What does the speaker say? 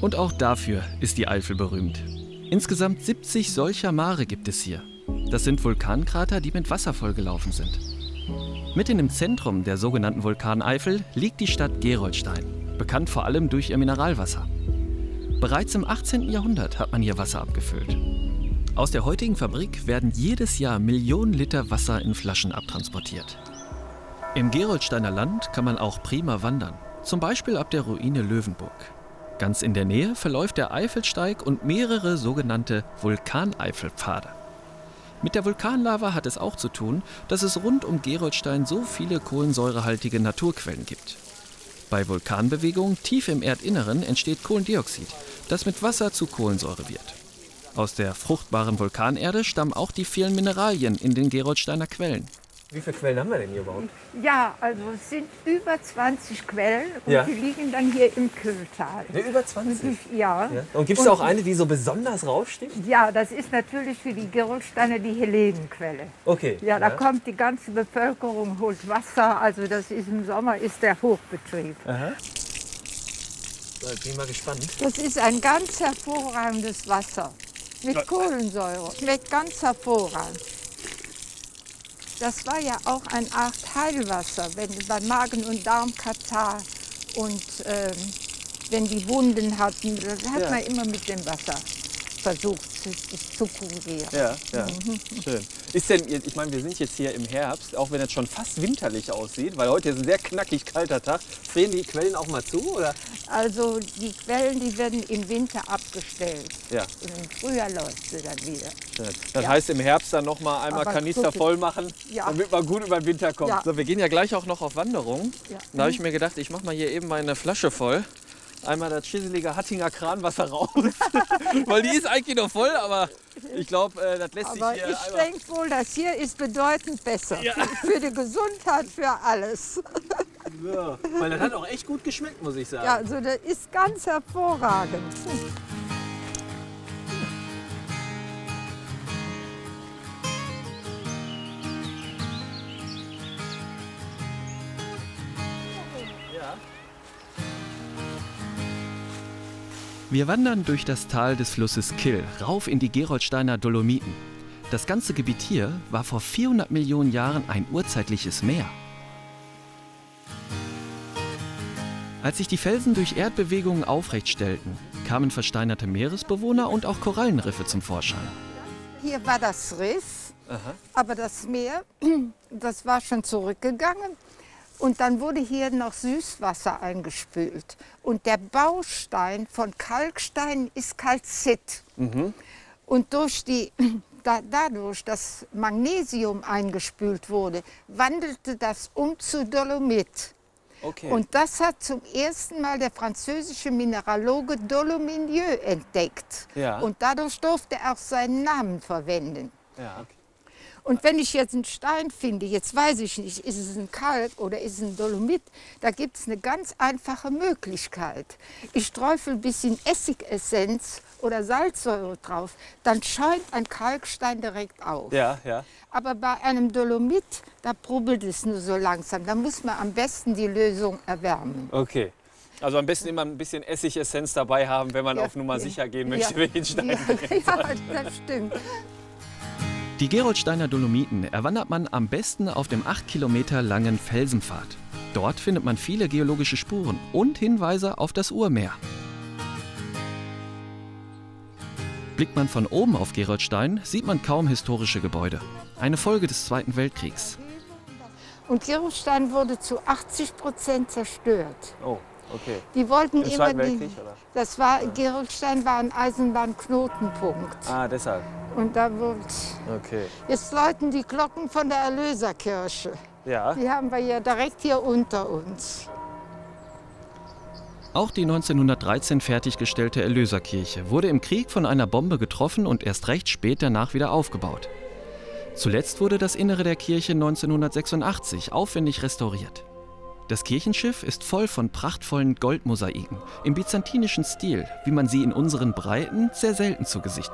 Und auch dafür ist die Eifel berühmt. Insgesamt 70 solcher Mare gibt es hier. Das sind Vulkankrater, die mit Wasser vollgelaufen sind. Mitten im Zentrum der sogenannten Vulkaneifel liegt die Stadt Gerolstein, bekannt vor allem durch ihr Mineralwasser. Bereits im 18. Jahrhundert hat man hier Wasser abgefüllt. Aus der heutigen Fabrik werden jedes Jahr Millionen Liter Wasser in Flaschen abtransportiert. Im Gerolsteiner Land kann man auch prima wandern, zum Beispiel ab der Ruine Löwenburg. Ganz in der Nähe verläuft der Eifelsteig und mehrere sogenannte Vulkaneifelpfade. Mit der Vulkanlava hat es auch zu tun, dass es rund um Gerolstein so viele kohlensäurehaltige Naturquellen gibt. Bei Vulkanbewegungen tief im Erdinneren entsteht Kohlendioxid, das mit Wasser zu Kohlensäure wird. Aus der fruchtbaren Vulkanerde stammen auch die vielen Mineralien in den Gerolsteiner Quellen. Wie viele Quellen haben wir denn hier überhaupt? Ja, also es sind über 20 Quellen und Ja. die liegen dann hier im Kühltal. Ne, über 20? Ja. Ja. Und gibt es da auch eine, die so besonders raussticht? Ja, das ist natürlich für die Gerolsteiner die Helenenquelle. Okay. Ja, da kommt die ganze Bevölkerung, holt Wasser. Also das ist im Sommer ist der Hochbetrieb. Aha. So, jetzt bin ich mal gespannt. Das ist ein ganz hervorragendes Wasser mit Kohlensäure. Schmeckt ganz hervorragend. Das war ja auch eine Art Heilwasser, wenn bei Magen- und Darmkatarrh und wenn die Wunden hatten, das hat man immer mit dem Wasser versucht, es zu kurieren. Ja, ja. Schön. Ist denn, ich meine, wir sind jetzt hier im Herbst, auch wenn es schon fast winterlich aussieht, weil heute ist ein sehr knackig kalter Tag. Frieren die Quellen auch mal zu, oder? Also die Quellen, die werden im Winter abgestellt. Ja. Und im Frühjahr läuft sie dann wieder. Schön. Das Ja. heißt, im Herbst dann noch mal einmal Aber Kanister guck, voll machen, ja. damit man gut über den Winter kommt. Ja. So, wir gehen ja gleich auch noch auf Wanderung. Ja. Da habe ich mir gedacht, ich mache mal hier eben meine Flasche voll. Einmal das schisselige Hattinger Kranwasser raus. Weil die ist eigentlich noch voll, aber ich glaube, das lässt Aber sich hier ich einmal... denke wohl, das hier ist bedeutend besser. Ja. Für die Gesundheit, für alles. Ja. Weil das hat auch echt gut geschmeckt, muss ich sagen. Ja, also das ist ganz hervorragend. Wir wandern durch das Tal des Flusses Kyll rauf in die Gerolsteiner Dolomiten. Das ganze Gebiet hier war vor 400 Millionen Jahren ein urzeitliches Meer. Als sich die Felsen durch Erdbewegungen aufrecht stellten, kamen versteinerte Meeresbewohner und auch Korallenriffe zum Vorschein. Hier war das Riff, aber das Meer, das war schon zurückgegangen. Und dann wurde hier noch Süßwasser eingespült. Und der Baustein von Kalkstein ist Calcit. Und dadurch, dass Magnesium eingespült wurde, wandelte das um zu Dolomit. Okay. Und das hat zum ersten Mal der französische Mineraloge Dolomieu entdeckt. Ja. Und dadurch durfte er auch seinen Namen verwenden. ja, okay. Und wenn ich jetzt einen Stein finde, jetzt weiß ich nicht, ist es ein Kalk oder ist es ein Dolomit, da gibt es eine ganz einfache Möglichkeit. Ich träufel ein bisschen Essigessenz oder Salzsäure drauf, dann schäumt ein Kalkstein direkt auf. Ja, ja. Aber bei einem Dolomit, da brubbelt es nur so langsam. Da muss man am besten die Lösung erwärmen. Okay. Also am besten immer ein bisschen Essigessenz dabei haben, wenn man Ja, auf Nummer ja, sicher gehen ja, möchte, wenn den Stein ja, brennt. ja, das stimmt. Die Gerolsteiner Dolomiten erwandert man am besten auf dem 8 Kilometer langen Felsenpfad. Dort findet man viele geologische Spuren und Hinweise auf das Urmeer. Blickt man von oben auf Gerolstein, sieht man kaum historische Gebäude. Eine Folge des Zweiten Weltkriegs. Und Gerolstein wurde zu 80% zerstört. Oh, okay. Die wollten Im immer Zweiten die, Weltkrieg, oder? das war Gerolstein war ein Eisenbahnknotenpunkt. Ah, deshalb. Und da wurde, Okay. jetzt läuten die Glocken von der Erlöserkirche. Ja. Die haben wir ja direkt hier unter uns. Auch die 1913 fertiggestellte Erlöserkirche wurde im Krieg von einer Bombe getroffen und erst recht spät danach wieder aufgebaut. Zuletzt wurde das Innere der Kirche 1986 aufwendig restauriert. Das Kirchenschiff ist voll von prachtvollen Goldmosaiken im byzantinischen Stil, wie man sie in unseren Breiten sehr selten zu Gesicht